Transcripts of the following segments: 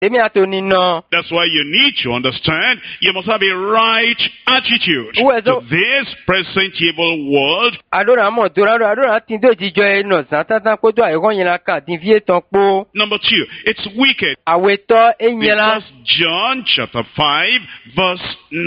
Èmi àtòní nà. That's why you need to understand you must have a right attitude to this present evil world. Àdóra mọ̀ àdóra tí tó jíjọ ẹ̀ nà sàn tátán kó tó àìkọ́ yẹn la kà dín fíé tán pó. Number 2, it's wicked. Àwẹ̀tọ́ ẹ̀yẹn la. Because John chapter 5 verse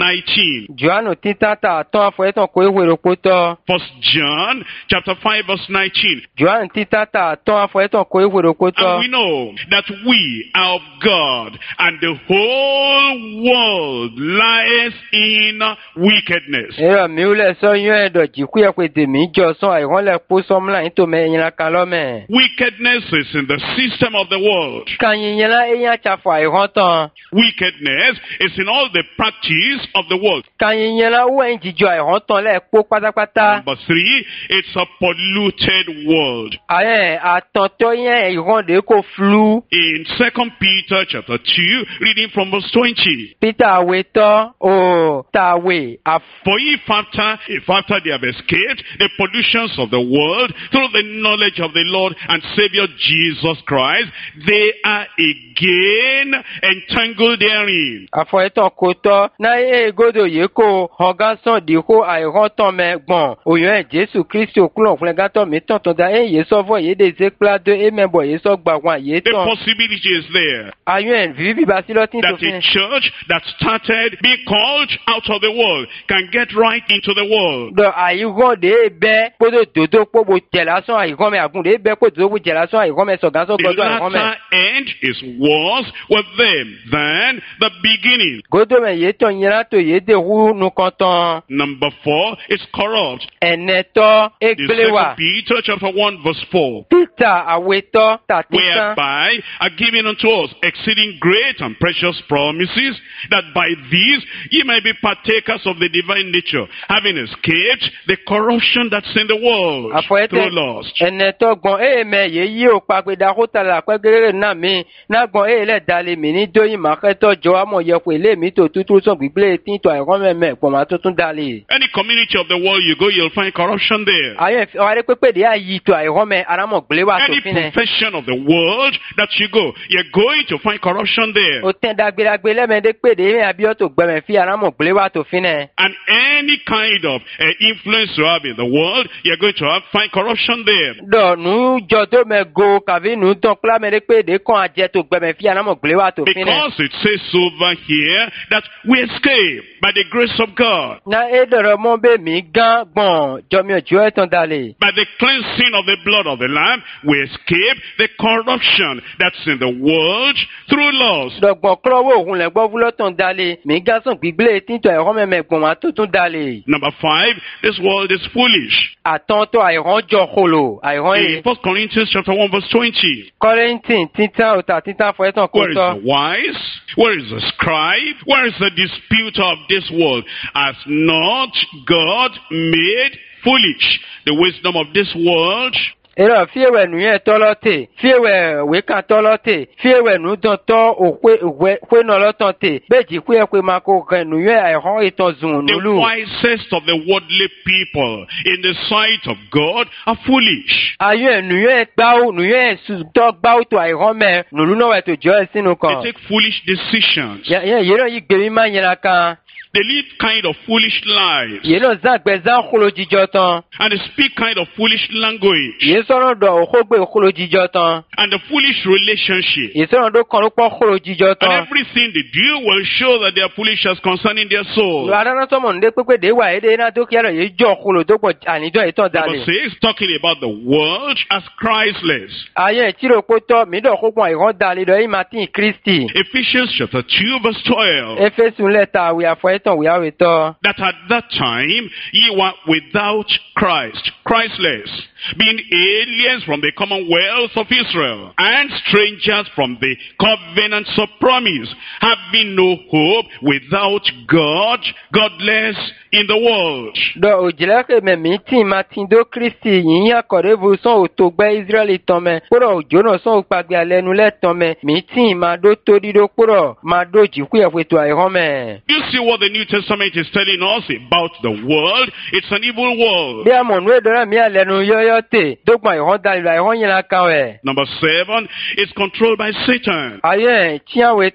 19. Jòhánù títà tà tán àfọ̀ ẹ̀tàn kó ewé rò pó tọ́. 1 John chapter 5 verse 19. Jòhánù títà tà tán àfọ̀ ẹ̀tàn kó ewé rò pó tọ́. And we know that we are of God, and the whole world lies in wickedness. Ẹ̀rọ mi wúlẹ̀ sọ yún ẹ̀dọ̀ jìkú yẹ pé tèmi jọ sọ àìrànlẹ̀ pó sọmúlà yín tó mẹ ẹ̀yìn la kan lọ́mẹ̀. Wickedness is in the system of the world. Kàyìn yẹn la ẹ̀yìn àtsàfọ̀ àìrán tán. Wickedness is in all the practice of the world. Kàyìn yẹn la wọ́n ẹ̀yìn jíjọ àìrán tán lẹ̀ pó pátápátá. Number 3, it's a polluted world. Ayẹ̀ àtọ̀tọ̀ yẹn ìrán de kò flu. In 2 Peter chapter 2, reading from verse 20. Peter àwẹ̀tọ́ ò tàwé àf. For if after they have escaped the pollutions of the world through the knowledge of the Lord and Savior Jesus Christ, they are again entangled therein. Àfọ̀ ẹ̀tàn kò tọ́ náà ẹ̀ gòdò yìí kò ọ̀gá sàn dìkó àìrán tán mẹ́ gbọ̀n òyìn ẹ̀ Jésù Kristi òkúlọ̀ fún ẹ̀gátọ̀ mi tán tán dá ẹ̀ yé sọ́fọ̀ yé dé ṣe píládó ẹ̀ mẹ́bọ̀ yé sọ́ gbà wọn àyè The tán. possibility is there Ayún ẹ̀ fífi bíbá sí lọ́tí tó that fi. a church that started being called out of the world can get right into the world. Dọ̀ àyíkọ́ de bẹ́ kótó dòdó kpóbo tẹ̀lásán àyíkọ́ mẹ́ àgùn de bẹ́ kótó dòdó tẹ̀lásán àyíkọ́ mẹ́ sọ̀gásán The gbọ́dọ̀ àyíkọ́ mẹ́. latter end is worse with them than the beginning. Gòdó mẹ́ yé tán yẹn látò yé dé hu nukọ́ tán. Number 4, it's corrupt. Ẹ̀nẹ́tọ́ In égbélé 2 wa. Peter chapter 1 verse 4. Títà àwẹ̀tọ́ tàtítàn. Whereby are given unto us exceeding great and precious promises, that by these ye may be partakers of the divine nature, having escaped the corruption that's in the world through lust. Ẹ̀nẹ́tọ́ gbọ̀n èèmẹ̀ yé yí ò pàgbéda kó tala àpẹ́gẹ́rẹ́ náà mi náà gbọ̀n èèlẹ̀ dalẹ̀ mi ní dóyìn màkẹ́tọ̀ jọ àmọ̀ yẹ pé ilé mi tó tútù sàn gbígbélé tíntọ́ àìrán mẹ́mẹ́ pọ̀ máa tuntun dalẹ̀. Any community of the world you go, you'll find corruption there. Ayọ̀ ọ̀rẹ́ pépè dé àyí tó àìrán mẹ́ arámọ̀ gbélé wà tó Any fi nẹ. profession of the world that you go, you're going to find corruption there. O tẹ́ dàgbédàgbé lẹ́mẹ̀dé pèdè ẹ̀mẹ́ àbíọ́ tó gbẹ̀mẹ̀ fi arámọ̀ gbélé wà tó fi nẹ. And any kind of influence you have in the world, you're going to find corruption there. Dọ̀ nù jọ tó mẹ́ go kàbí nù tán kúlámẹ́dé pèdè kàn àjẹ tó gbẹ̀mẹ̀ fi arámọ̀ gbélé wà tó fi nẹ. Because it says over here that we escape by the grace of God, Na e dọ̀rọ̀ mọ́ bẹ́ẹ̀ mi gán gbọ̀n jọmi ọ̀jọ́ ẹ̀ tán dalẹ̀. by the cleansing of the blood of the Lamb, we escape the corruption that's in the world through lust. Dọ̀gbọ̀n kúrọ́wọ́ òun lẹ̀ gbọ́ fúlọ́ tán dalẹ̀ mi gán sàn gbígbélé tíntọ́ ẹ̀rọ mẹ́mẹ́ gbọ̀n máa tuntun dalẹ̀. Number 5, this world is foolish. Àtọ́ntọ́ àìrán jọ kolo àìrán In yìí. 1 Corinthians chapter 1 verse 20. Kọ́rẹ́ntìn títàn òtà títàn fọ́ ẹ̀tàn kó Where is tọ́. the wise? Where is the scribe? Where is the disputer of this world? Has not God made foolish the wisdom of this world? Èrò fíèwẹ̀ nù yẹn tọ́lọ́tè fíèwẹ̀ wéka tọ́lọ́tè fíèwẹ̀ nù dán tọ́ òkwe nà lọ́tàn tè bẹ́ẹ̀jì kú ẹ̀ pé máa kó kẹ́ nù yẹn àìrán ìtàn zùn The nùlù. wisest of the worldly people in the sight of God are foolish. Ayé nù yẹn gbáwó nù yẹn tọ́ gbáwó tó àìrán mẹ́ nùlù náà wẹ̀ tó jọ ẹ̀ sínú kan. They take foolish decisions. Yẹn yẹ́rọ yìí gbèmí máa yẹra kan. They live kind of foolish lives. Yẹ́rọ zàgbẹ́ zànkolo jíjọ tán. And they speak kind of foolish language. Yẹ́ sọ̀rọ̀ dọ̀ òkógbè kolo jíjọ tán. And the foolish relationship. Yẹ́ sọ̀rọ̀ dọ̀ kàn ló pọ̀ kolo jíjọ And tán. everything they do will show that they are foolish as concerning their soul. Adáná sọmọ ndé pépé dé wà édè iná tó kí ẹ̀rọ yìí jọ kolo tó pọ̀ àníjọ́ ìtàn Number dalẹ̀. 6, talking about the world as Christless. Ayé ìtìrò pótọ́ mídọ̀ kókun àìrán dalẹ̀ dọ̀ yìí máa tí ì Kristi. Ephesians chapter 2 verse 12. Éfésù lẹ́ta àwẹ̀ àfọ̀ ẹ̀tàn wíyáwé tọ́. That at that time ye were without Christ, Christless, being aliens from the commonwealth of Israel, and strangers from the covenants of promise, having no hope, without God, godless in the world. Dọ̀ òjìlẹ́kẹ̀ mẹ̀mí tí ma ti dó Kristi yìí yàn kọ̀rẹ́bù sán òtò gbẹ́ Ísírẹ́lì tán mẹ́. Kúrọ̀ òjò náà sán òpàgbé alẹ́nu lẹ́tàn mẹ́. Mí tí ma dó tó dídó kúrọ̀ ma dó jìkú ẹ̀fẹ̀tò àìrán mẹ́. You see what the New Testament is telling us about the world, it's an evil world. bí a mọ̀ nú èdè mi àlẹ́nu yọ́yọ́ tè dógbọ̀n ìhọ́n da ìlà ìhọ́n yẹn kan ẹ̀. Number 7, it's controlled by Satan. ayé ẹ̀ tí àwọn